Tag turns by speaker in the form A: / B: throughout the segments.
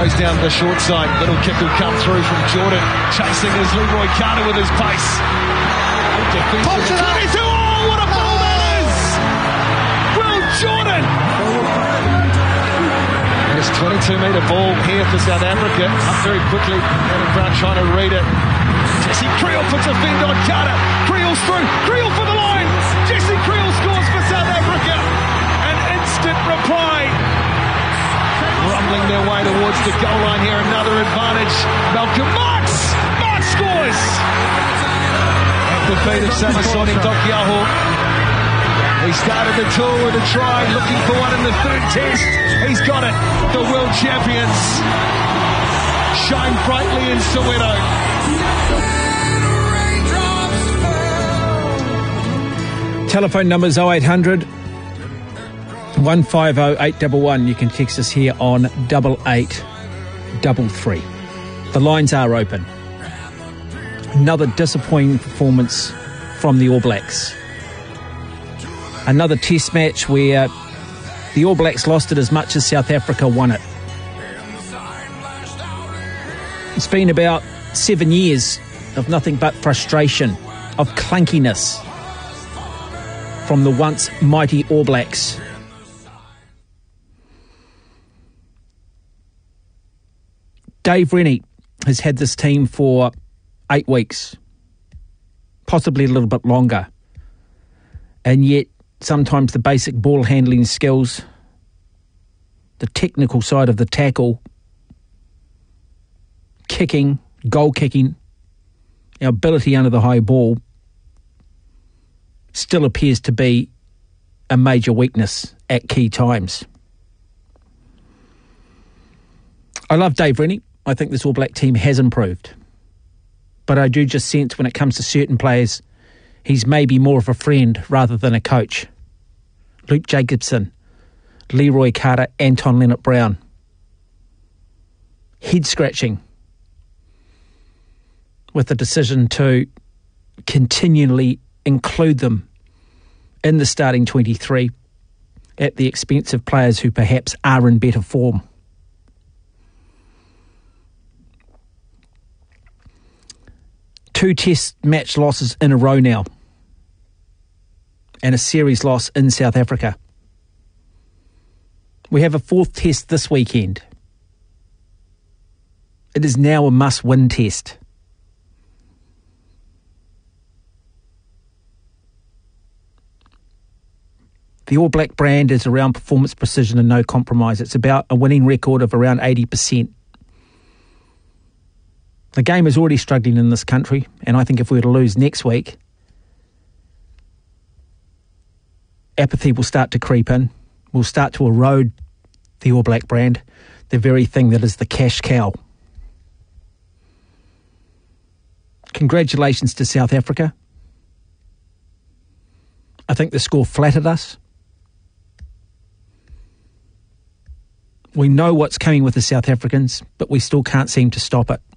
A: goes down the short side. Little kick will come through from Jordan. Chasing is Leroy Carter with his pace. Pops it up. 22. Oh, what a ball that is! Will Jordan. It's 22-metre ball here for South Africa. Up very quickly. Adam Brown trying to read it. Jesse Creel puts a fend on Carter. Creel's through. Creel for the line. Jesse Creel scores for South Africa. An instant reply. Rumbling their way towards the goal line here. Another advantage. Malcolm Marx. Marx scores. At the feet of Samasoni Taukei'aho. He started the tour with a try, looking for one in the third test. He's got it. The world champions shine brightly in Soweto.
B: Telephone numbers 0800 150 811. You can text us here on 8833. The lines are open. Another disappointing performance from the All Blacks. Another test match where the All Blacks lost it as much as South Africa won it. It's been about 7 years of nothing but frustration, of clunkiness from the once mighty All Blacks. Dave Rennie has had this team for 8 weeks, possibly a little bit longer, and yet sometimes the basic ball handling skills, the technical side of the tackle, kicking, goal kicking, our ability under the high ball still appears to be a major weakness at key times. I love Dave Rennie. I think this All Black team has improved. But I do just sense when it comes to certain players, he's maybe more of a friend rather than a coach. Luke Jacobson, Leroy Carter, Anton Leonard-Brown. Head-scratching with the decision to continually include them in the starting 23 at the expense of players who perhaps are in better form. Two test match losses in a row now, and a series loss in South Africa. We have a fourth test this weekend. It is now a must-win test. The All Black brand is around performance, precision and no compromise. It's about a winning record of around 80%. The game is already struggling in this country, and I think if we were to lose next week, apathy will start to creep in. We'll start to erode the All Black brand, the very thing that is the cash cow. Congratulations to South Africa. I think the score flattered us. We know what's coming with the South Africans, but we still can't seem to stop it.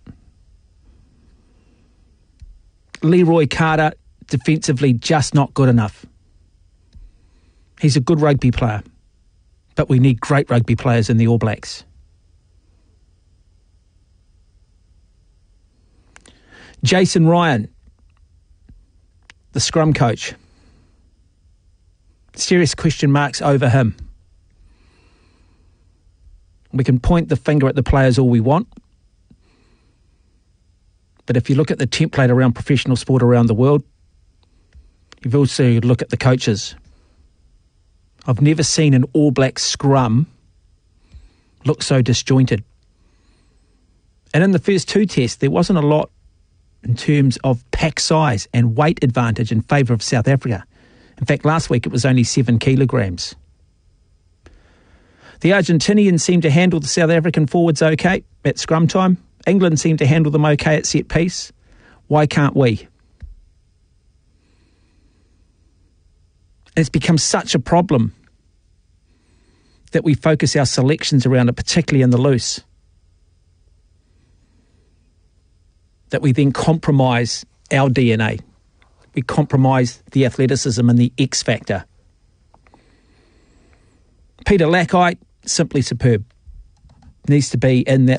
B: Leroy Carter, defensively, just not good enough. He's a good rugby player, but we need great rugby players in the All Blacks. Jason Ryan, the scrum coach. Serious question marks over him. We can point the finger at the players all we want, but if you look at the template around professional sport around the world, you've also look at the coaches. I've never seen an All Black scrum look so disjointed. And in the first two tests, there wasn't a lot in terms of pack size and weight advantage in favour of South Africa. In fact, last week it was only 7 kilograms. The Argentinians seemed to handle the South African forwards okay at scrum time. England seemed to handle them okay at set piece. Why can't we? It's become such a problem that we focus our selections around it, particularly in the loose, that we then compromise our DNA. We compromise the athleticism and the X factor. Peter Lackite, simply superb. Needs to be in that